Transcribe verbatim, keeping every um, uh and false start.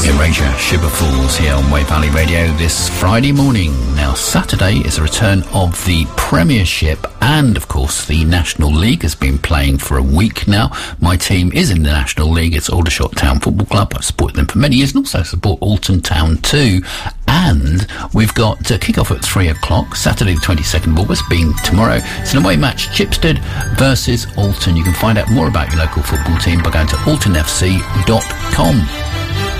Erasure, Sugar Falls here on Wave Valley Radio this Friday morning. Now, Saturday is a return of the Premiership and, of course, the National League has been playing for a week now. My team is in the National League. It's Aldershot Town Football Club. I've supported them for many years and also support Alton Town too. And we've got uh, kick-off at three o'clock, Saturday the twenty-second of August, being tomorrow. It's an away match, Chipstead versus Alton. You can find out more about your local football team by going to alton f c dot com.